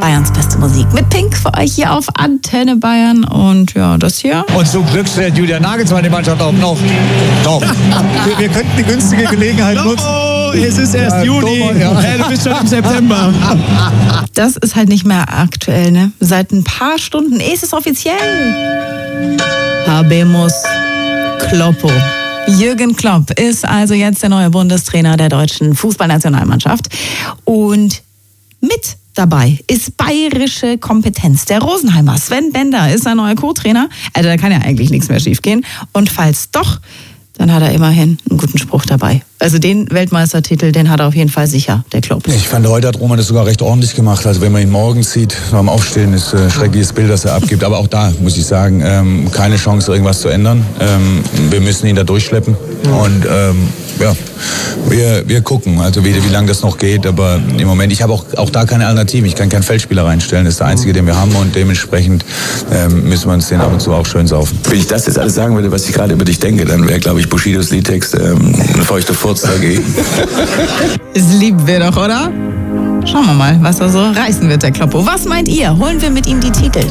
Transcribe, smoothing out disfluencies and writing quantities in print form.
Bayerns beste Musik mit Pink für euch hier auf Antenne Bayern. Und ja, das hier. Und zum Glück stellt Julian Nagelsmann die Mannschaft auch noch. Doch. Wir könnten die günstige Gelegenheit nutzen. Oh, es ist erst Juni. Hey, du bist schon im September. Das ist halt nicht mehr aktuell, ne? Seit ein paar Stunden ist es offiziell. Habemos Kloppo. Jürgen Klopp ist also jetzt der neue Bundestrainer der deutschen Fußballnationalmannschaft. Und mit dabei ist bayerische Kompetenz. Der Rosenheimer Sven Bender ist ein neuer Co-Trainer. Also da kann ja eigentlich nichts mehr schiefgehen. Und falls doch, dann hat er immerhin einen guten Spruch dabei. Also den Weltmeistertitel, den hat er auf jeden Fall sicher, der Klopp. Ich fand, heute hat Roman das sogar recht ordentlich gemacht. Also wenn man ihn morgens sieht, beim Aufstehen, ist ein schreckliches Bild, das er abgibt. Aber auch da, muss ich sagen, keine Chance, irgendwas zu ändern. Wir müssen ihn da durchschleppen. Und ja, wir gucken, also wie lange das noch geht. Aber im Moment, ich habe auch da keine Alternative. Ich kann keinen Feldspieler reinstellen. Das ist der einzige, den wir haben. Und dementsprechend müssen wir uns den ab und zu auch schön saufen. Wenn ich das jetzt alles sagen würde, was ich gerade über dich denke, dann wäre, glaube ich, Bushidos Liedtext eine feuchte Furz dagegen. Das lieben wir doch, oder? Schauen wir mal, was er so reißen wird, der Kloppo. Was meint ihr? Holen wir mit ihm die Titel?